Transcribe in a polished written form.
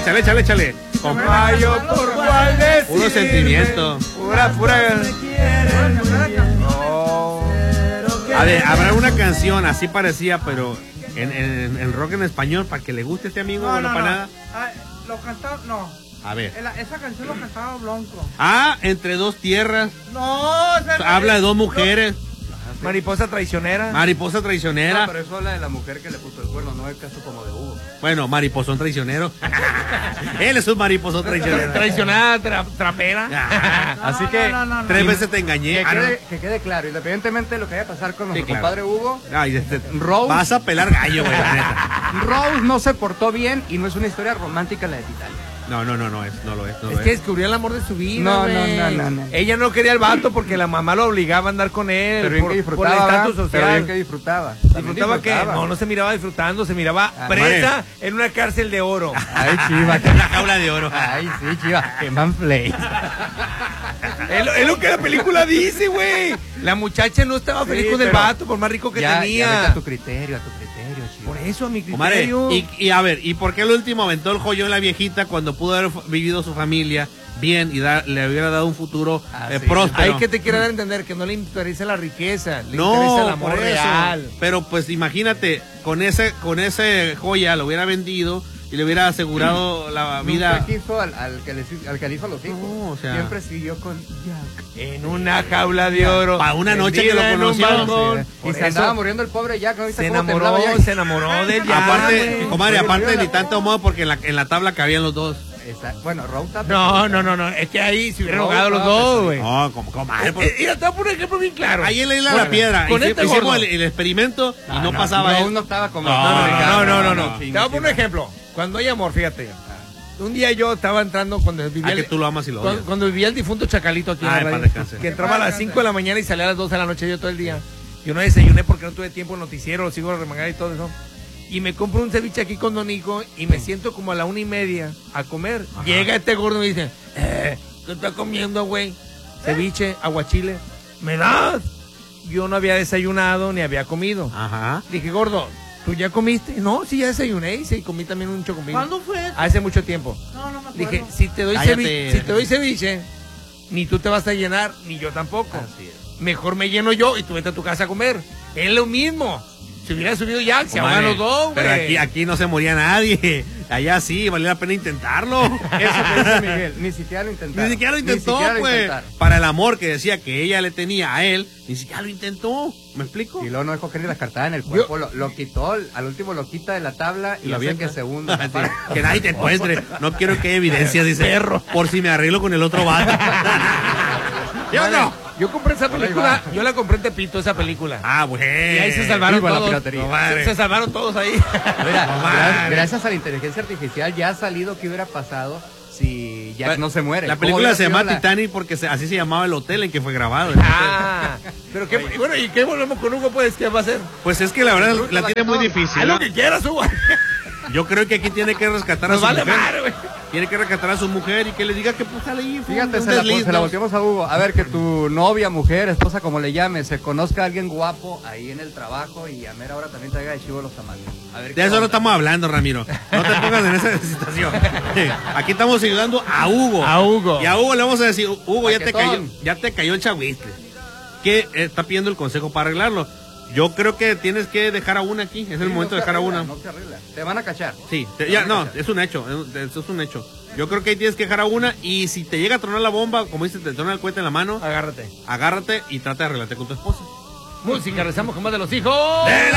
échale. Compayo por cuál decirme. Puro sentimiento. Pura. No. A ver, habrá una canción así parecía, pero en rock en español, para que le guste a este amigo. No. Para nada. Lo cantaba, no. A ver. Esa canción lo cantaba Blanco. Entre dos tierras. No, Habla de dos mujeres. Mariposa traicionera. Mariposa traicionera. No, pero eso habla de la mujer que le puso el cuerno, no el caso como de Hugo. Bueno, mariposón traicionero. Él es un mariposón traicionero. Traicionada, trapera. Así que tres veces te engañé. Que quede claro, independientemente de lo que vaya a pasar con nuestro claro. compadre Hugo, Ay, Rose, vas a pelar gallo, güey, la neta. Rose no se portó bien y no es una historia romántica la de Titanic. No lo es. Es que descubrió el amor de su vida. No. Ella no quería el vato porque la mamá lo obligaba a andar con él. Pero bien que disfrutaba. Por el estatus social. Pero bien que disfrutaba. ¿Disfrutaba qué? No se miraba disfrutando, se miraba presa en una cárcel de oro. Ay, chiva. Una jaula de oro. Ay, sí, chiva. Que manplay. Es lo que la película dice, güey. La muchacha no estaba feliz con el vato, por más rico que tenía. Ya vete a tu criterio, chiva. Por eso, a mi Comadre, criterio. y a ver, ¿y por qué el último aventó el joyón la viejita cuando pudo haber vivido su familia bien y le hubiera dado un futuro próspero? Hay que te quiere dar a entender que no le interesa la riqueza, le interesa el amor por eso. real. Pero pues imagínate, con ese joya lo hubiera vendido y le hubiera asegurado la vida. Nunca quiso al que le hizo a los hijos. No, o sea, siempre siguió con Jack. En una jaula de oro. Para una noche que lo en un conoció. balcón. Y se andaba muriendo el pobre Jack. ¿No viste Se cómo temblaba Jack? se enamoró de Jack. Aparte, comadre, aparte ni tanto modo porque en la tabla cabían los dos. Bueno, Rose No. Es que ahí se hubieran ahogado los dos, güey. No, comadre. Mira, te voy a poner un ejemplo bien claro. Ahí en la isla de la piedra. Con este hicimos gordo. el experimento y no pasaba Rose él. no estaba como... No. Te voy a poner un ejemplo. Cuando hay amor, fíjate. Un día yo estaba entrando cuando vivía que tú lo amas y lo odias. cuando vivía el difunto Chacalito aquí en la en paz radio, descanse. que entraba a las 5 de la mañana y salía a las 12 de la noche yo todo el día. Yo no desayuné porque no tuve tiempo en noticiero, lo sigo remangado y todo eso. Y me compro un ceviche aquí con Don Nico y me siento como a la 1:30 a comer. Ajá. Llega este gordo y me dice, ¿qué estás comiendo, güey? Ceviche, aguachile. ¿Me das? Yo no había desayunado ni había comido. Ajá. Dije, gordo, ¿tú ya comiste? No, sí, ya desayuné y comí también un chocomil. ¿Cuándo fue eso? Hace mucho tiempo. No me acuerdo. Dije, si te doy ceviche, ni tú te vas a llenar, ni yo tampoco. Así es. Mejor me lleno yo y tú vete a tu casa a comer. Es lo mismo. Si hubiera subido Jack, se ahogan los dos, güey. Pero aquí no se moría nadie. Allá sí, valía la pena intentarlo. Eso que dice Miguel, ni siquiera lo intentó. Ni siquiera lo intentó, pues. Para el amor que decía que ella le tenía a él, ni siquiera lo intentó. ¿Me explico? Y luego no dejó que ni las cartadas en el cuerpo. Lo quitó, al último lo quita de la tabla y hace que se hunda. Sí, que nadie te encuentre. No quiero que haya evidencias, dice. Perro. Por si me arreglo con el otro vato. ¿Yo no? Yo compré esa película, yo la compré en Tepito, esa película. Ah, bueno. Y ahí se salvaron todos. La piratería. No, se salvaron todos ahí. Mira, gracias a la inteligencia artificial ya ha salido qué hubiera pasado si Jack no se muere. La película se llama Titanic porque así se llamaba el hotel en que fue grabado. Pero qué, bueno, ¿y qué volvemos con Hugo, pues? ¿Qué va a hacer? Pues es que la verdad la tiene muy difícil. Haz lo que quieras, Hugo. Yo creo que aquí tiene que rescatar a su mujer. Madre, tiene que rescatar a su mujer y que le diga que pues sale ahí. Fíjate, se la volteamos a Hugo. A ver, que tu novia, mujer, esposa, como le llames, se conozca a alguien guapo ahí en el trabajo y a mera hora también te haga de chivo los tamales. A ver, de eso no estamos hablando, Ramiro. No te pongas en esa situación. Aquí estamos ayudando a Hugo. A Hugo. Y a Hugo le vamos a decir, Hugo, ya te cayó el chagüistle. ¿Qué está pidiendo el consejo para arreglarlo? Yo creo que tienes que dejar a una aquí. Es el momento de dejar a una. No te arregla. Te van a cachar. Sí, es un hecho. Eso es un hecho. Yo creo que ahí tienes que dejar a una. Y si te llega a tronar la bomba, como dices, te trona el cohete en la mano, agárrate y trata de arreglarte con tu esposa. Música, rezamos con más de los hijos. ¡De la